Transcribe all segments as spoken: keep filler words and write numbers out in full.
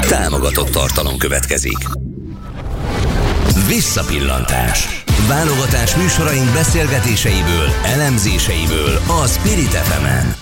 Támogatott tartalom következik. Visszapillantás. Válogatás műsoraink beszélgetéseiből, elemzéseiből a Spirit ef emen.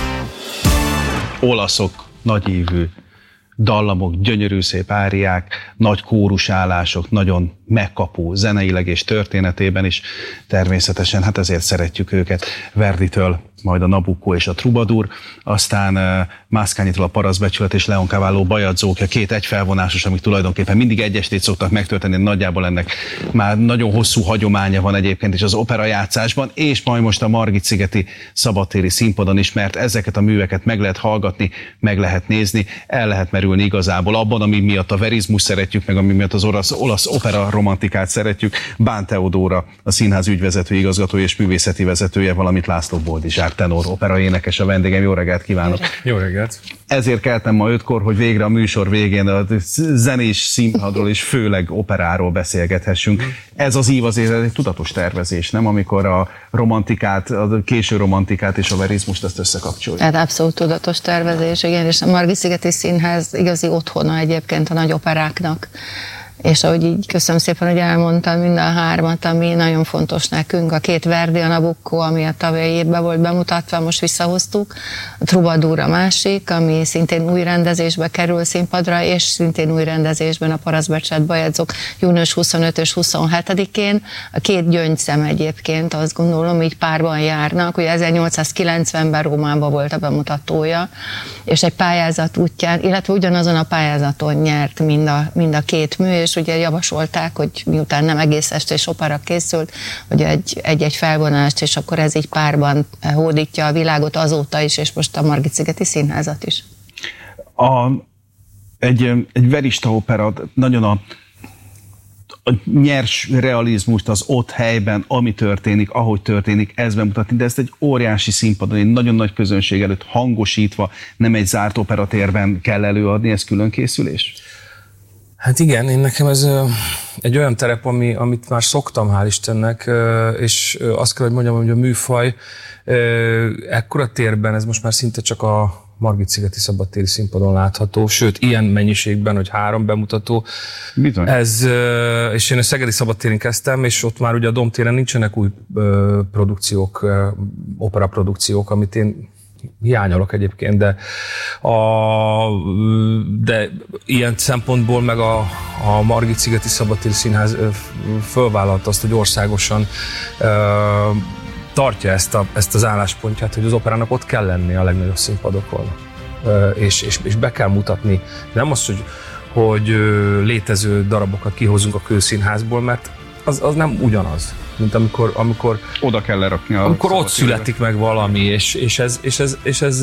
Olaszok, nagyívű dallamok, gyönyörű szép áriák, nagy kórusállások, nagyon megkapó zeneileg és történetében is. Természetesen, hát ezért szeretjük őket. Verditől majd a Nabucco és a Troubadour, aztán uh, Mascagni-tól a Parasztbecsület és Leoncavallo Bajadzókja, két egyfelvonásos, amik tulajdonképpen mindig egy estét szoktak megtölteni, nagyjából ennek már nagyon hosszú hagyománya van egyébként is az operajátszásban, és majd most a Margit-szigeti szabadtéri színpadon is, mert ezeket a műveket meg lehet hallgatni, meg lehet nézni, el lehet merülni igazából abban, ami miatt a verizmus szeretjük, meg ami miatt az olasz, olasz opera romantikát szeretjük. Bán Teodóra, a színház ügyvezető igazgatója és művészeti vezetője, valamint László Boldizsár tenor, opera énekes a vendégem. Jó reggelt kívánok! Jó reggelt! Ezért keltem ma ötkor, hogy végre a műsor végén a zenés színpadról és főleg operáról beszélgethessünk. Ez az ív azért egy tudatos tervezés, nem? Amikor a romantikát, a késő romantikát és a verizmust ezt összekapcsoljuk. Hát abszolút tudatos tervezés, igen, és a Margit-szigeti Színház igazi otthona egyébként a nagy operáknak. És ahogy így köszönöm szépen, hogy elmondtam mind a hármat, ami nagyon fontos nekünk. A két Verdi, a Nabucco, ami a tavalyi évben volt bemutatva, most visszahoztuk. A Troubadour a másik, ami szintén új rendezésbe kerül színpadra, és szintén új rendezésben a Parasztbecsület Bajadzók június huszonötödikén és huszonhetedikén. A két gyöngyszem egyébként, azt gondolom, így párban járnak. Ugye ezernyolcszázkilencvenben Rómában volt a bemutatója, és egy pályázat útján, illetve ugyanazon a pályázaton nyert mind a, mind a két mű, és ugye javasolták, hogy miután nem egész estés opera készült, hogy egy-egy felvonást, és akkor ez így párban hódítja a világot azóta is, és most a Margit-szigeti Színházat is. A, egy, egy verista opera nagyon a, a nyers realizmust az ott helyben, ami történik, ahogy történik, ez bemutatni, de ezt egy óriási színpadon, egy nagyon nagy közönség előtt hangosítva, nem egy zárt operatérben kell előadni, ez külön készülés? Hát igen, én nekem ez egy olyan terep, ami, amit már szoktam, hál' Istennek, és azt kell, hogy mondjam, hogy a műfaj ekkora térben, ez most már szinte csak a Margit-szigeti szabadtéri színpadon látható, sőt, ilyen mennyiségben, hogy három bemutató. Bizony. Ez, és én a szegedi szabadtéren kezdtem, és ott már ugye a Domtéren nincsenek új produkciók, operaprodukciók, amit én hiányolok egyébként, de, a, de ilyen szempontból meg a, a Margit-szigeti szabadtéri színház fölvállalta azt, hogy országosan uh, tartja ezt, a, ezt az álláspontját, hogy az operának ott kell lenni a legnagyobb színpadokon, uh, és, és, és be kell mutatni. Nem az, hogy, hogy létező darabokat kihozunk a kőszínházból, mert az, az nem ugyanaz, mint amikor, amikor oda kell lerakni a amikor ott születik meg valami, és, és, ez, és, ez, és ez,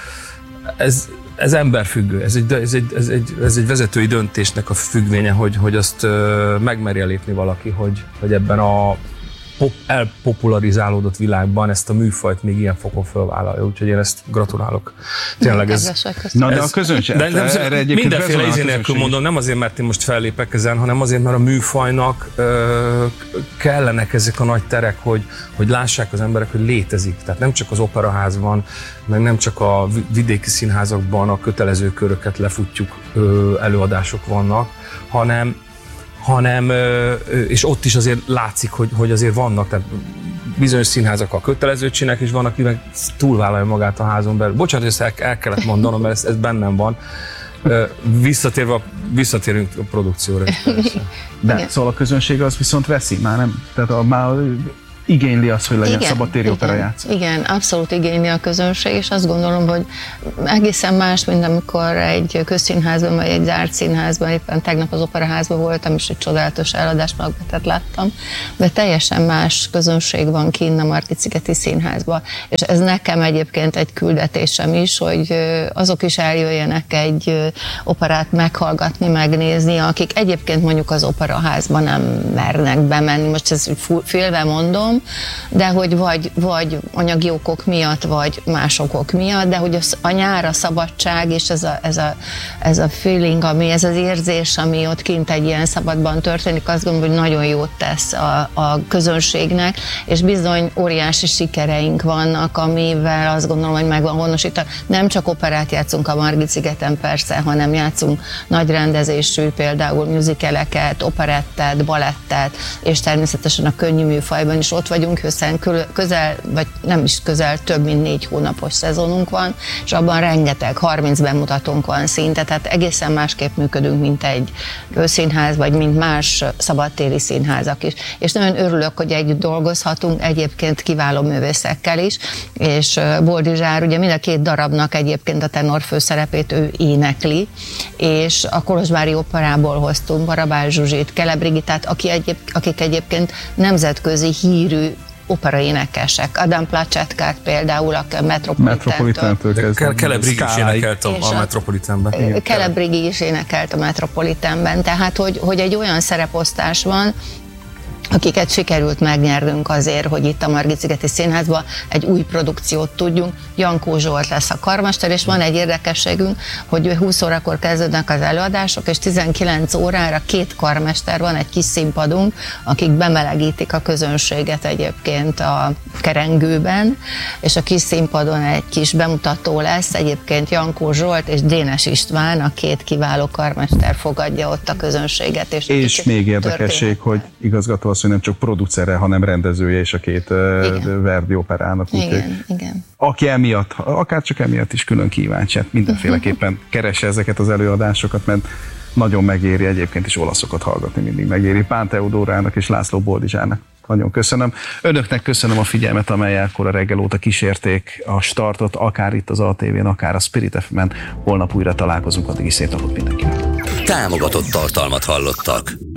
ez, ez emberfüggő, ez egy, ez, egy, ez, egy, ez egy vezetői döntésnek a függvénye, hogy, hogy azt megmerje lépni valaki, hogy, hogy ebben a pop, elpopularizálódott világban ezt a műfajt még ilyen fokon fölvállalja, úgyhogy én ezt gratulálok. Tényleg ez... Na de a közönség... De, de, de mindenféle izé nélkül mondom, nem azért, mert én most fellépek ezen, hanem azért, mert a műfajnak ö, kellenek ezek a nagy terek, hogy, hogy lássák az emberek, hogy létezik. Tehát nem csak az operaházban, meg nem csak a vidéki színházakban a kötelező köröket lefutjuk, ö, előadások vannak, hanem hanem, és ott is azért látszik, hogy, hogy azért vannak, tehát bizonyos színházak a kötelezőt csinálják, és van, aki meg túlvállalja magát a házon belül. Bocsánat, hogy ezt el, el kellett mondanom, mert ez, ez bennem van. Visszatérve a, visszatérünk a produkcióra. De igen. Szóval a közönség az viszont veszi, már nem, tehát a, már igényli azt, hogy legyen szabadtéri opera játszani. Igen, abszolút igényli a közönség, és azt gondolom, hogy egészen más, mint amikor egy közszínházban, vagy egy zárt színházban, éppen tegnap az operaházban voltam, és egy csodálatos eladást Macbethet láttam, de teljesen más közönség van kinn a Margit-szigeti Színházban. És ez nekem egyébként egy küldetésem is, hogy azok is eljöjjenek egy operát meghallgatni, megnézni, akik egyébként mondjuk az operaházban nem mernek bemenni. Most ezt félve mondom, mondom, de hogy vagy, vagy anyagi okok miatt, vagy más okok miatt, de hogy a nyár, a szabadság, és ez a, ez a, ez a feeling, ami, ez az érzés, ami ott kint egy ilyen szabadban történik, azt gondolom, hogy nagyon jót tesz a, a közönségnek, és bizony óriási sikereink vannak, amivel azt gondolom, hogy meg van honosítva. Nem csak operát játszunk a Margit-szigeten persze, hanem játszunk nagy rendezésű, például musicaleket, operettet, balettet, és természetesen a könnyű műfajban is ott vagyunk, hiszen közel, vagy nem is közel, több mint négy hónapos szezonunk van, és abban rengeteg, harminc bemutatónk van szinte, tehát egészen másképp működünk, mint egy színház, vagy mint más szabadtéri színházak is. És nagyon örülök, hogy együtt dolgozhatunk, egyébként kiváló művészekkel is, és Boldizsár ugye mind a két darabnak egyébként a tenor főszerepét ő énekli, és a Kolozsvári Operából hoztunk Barabás Zsuzsit, Kele Brigitát, aki egyéb, akik egyébként nemzetközi hírű operaénekesek. Adam Placetkát például, aki a Metropolitantől kezdve. Kele Brigi is énekelt a, a Metropolitanben. Kele Brigi is énekelt a Metropolitanben, tehát hogy, hogy egy olyan szereposztás van, akiket sikerült megnyernünk azért, hogy itt a Margit-szigeti Színházban egy új produkciót tudjunk. Jankó Zsolt lesz a karmester, és van egy érdekességünk, hogy húsz órakor kezdődnek az előadások, és tizenkilenc órára két karmester van, egy kis színpadunk, akik bemelegítik a közönséget egyébként a kerengőben, és a kis színpadon egy kis bemutató lesz, egyébként Jankó Zsolt és Dénes István, a két kiváló karmester fogadja ott a közönséget. És, és még érdekesség, hogy igazgató hogy nem csak producere, hanem rendezője is a két igen. Verdi operának. Igen, úgy, igen. Aki emiatt, akár csak emiatt is külön kíváncsi, mindenféleképpen keresse ezeket az előadásokat, mert nagyon megéri egyébként is olaszokat hallgatni, mindig megéri. Pán Teodórának és László Boldizsának. Nagyon köszönöm. Önöknek köszönöm a figyelmet, amelyel kora reggel óta kísérték a startot, akár itt az á té vén, akár a Spirit ef emen. Holnap újra találkozunk, addig is szép napot mindenkinek. Támogatott tartalmat hallottak.